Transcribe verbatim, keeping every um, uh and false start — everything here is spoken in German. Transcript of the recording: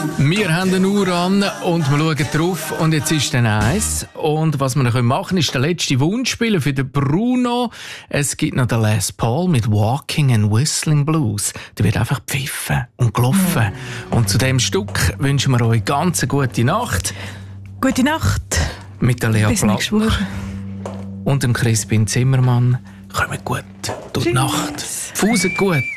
Wir haben eine Uhr an und wir schauen drauf und jetzt ist dann eins. Und was wir noch machen können, ist der letzte Wunschspieler für den Bruno. Es gibt noch den Les Paul mit Walking and Whistling Blues. Der wird einfach pfiffen und gelaufen. Mhm. Und zu dem Stück wünschen wir euch ganz eine gute Nacht. Gute Nacht. Mit der Lea Bis nächste Woche. Und dem Crispin Zimmermann. Kommt gut. Gute Nacht. Fuset gut.